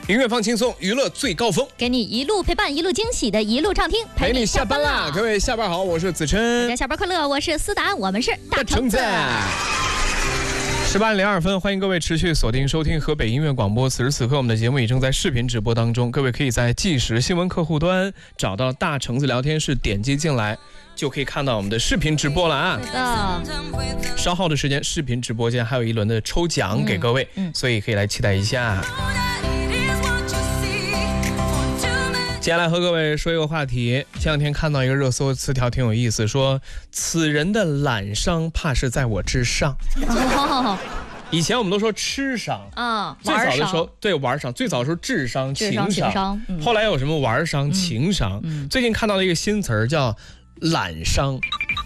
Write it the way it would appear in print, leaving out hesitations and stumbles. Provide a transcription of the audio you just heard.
音乐放轻松，娱乐最高峰， 给你一路陪伴，一路惊喜的一路畅听， 陪你下班啦！各位下班好，我是子琛， 大家下班快乐，我是思达，我们是大橙子。 18:02，欢迎各位持续锁定收听河北音乐广播。此时此刻，我们的节目已正在视频直播当中，各位可以在即时新闻客户端找到大橙子聊天室，点击进来就可以看到我们的视频直播了啊！ 是的， 稍后的时间，视频直播间还有一轮的抽奖给各位，所以可以来期待一下。接下来和各位说一个话题，前两天看到一个热搜词条挺有意思，说此人的懒伤怕是在我之上。以前我们都说吃伤啊，最早的时候对玩伤，最早的时候智商、情商，后来有什么玩伤、情伤，最近看到了一个新词儿叫懒伤。